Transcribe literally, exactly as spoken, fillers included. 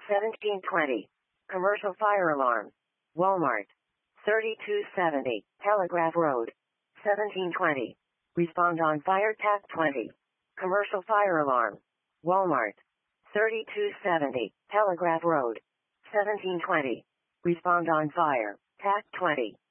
seventeen twenty. Commercial fire alarm. Walmart. thirty-two seventy. Telegraph Road. seventeen twenty. Respond on fire. T A C twenty. Commercial fire alarm. Walmart. thirty-two seventy. Telegraph Road. seventeen twenty. Respond on fire. T A C twenty.